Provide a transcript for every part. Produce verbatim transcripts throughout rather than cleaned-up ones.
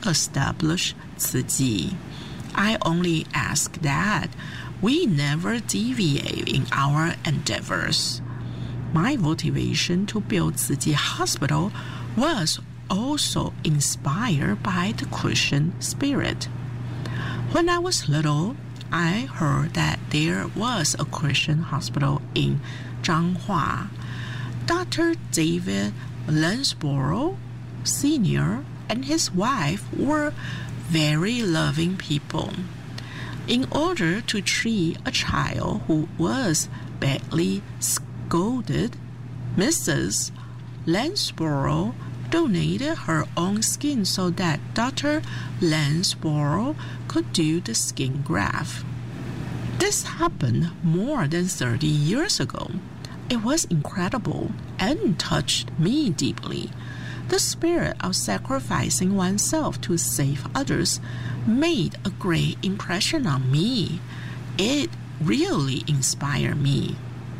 establish Tzu Chi. I only ask that we never deviate in our endeavors. My motivation to build Tzu Chi Hospital was also inspired by the Christian spirit. When I was little, I heard that there was a Christian hospital in Zhanghua. Doctor David Lansborough Senior and his wife were very loving people. In order to treat a child who was badly scolded, Missus Lansborough donated her own skin so that Doctor Lansborough could do the skin graft. This happened more than thirty years ago. It was incredible and touched me deeply. The spirit of sacrificing oneself to save others made a great impression on me. It really inspired me.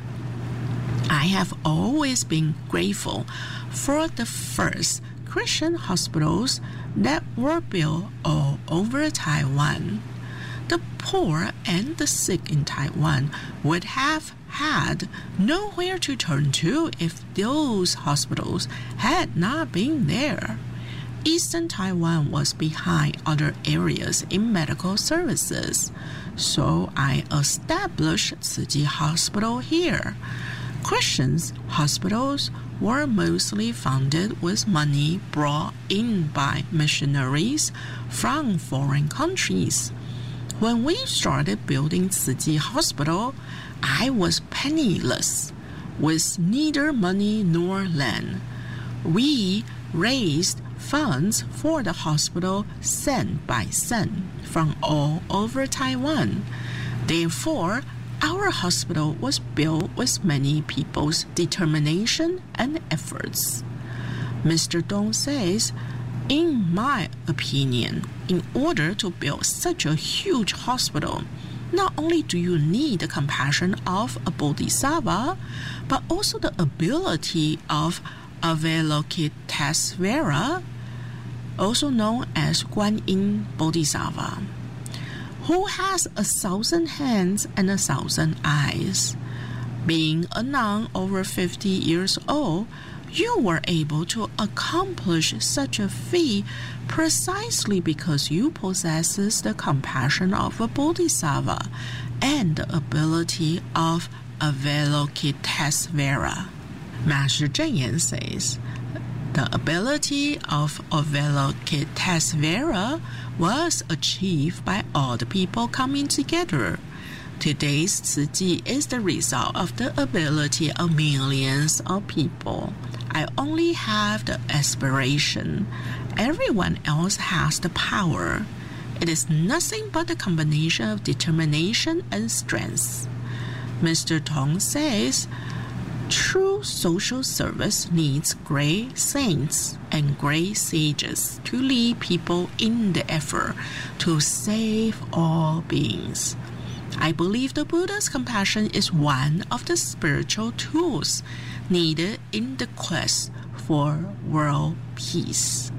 I have always been grateful for the first Christian hospitals that were built all over Taiwan. The poor and the sick in Taiwan would have had nowhere to turn to if those hospitals had not been there. Eastern Taiwan was behind other areas in medical services, so I established Tzu Chi Hospital here. Christian hospitals were mostly funded with money brought in by missionaries from foreign countries. When we started building Tzu Chi Hospital, I was penniless, with neither money nor land. We raised funds for the hospital cent by cent from all over Taiwan. Therefore, our hospital was built with many people's determination and efforts. Mister Dong says, in my opinion, in order to build such a huge hospital, not only do you need the compassion of a bodhisattva, but also the ability of Avalokitesvara, also known as Guan Yin Bodhisattva, who has a thousand hands and a thousand eyes. Being a nun over fifty years old, you were able to accomplish such a feat precisely because you possess the compassion of a bodhisattva and the ability of Avalokitesvara. Master Cheng Yen says, the ability of Avalokitesvara was achieved by all the people coming together. Today's Tzu Chi is the result of the ability of millions of people. I only have the aspiration. Everyone else has the power. It is nothing but the combination of determination and strength. Mister Tong says, true social service needs great saints and great sages to lead people in the effort to save all beings. I believe the Buddha's compassion is one of the spiritual tools needed in the quest for world peace.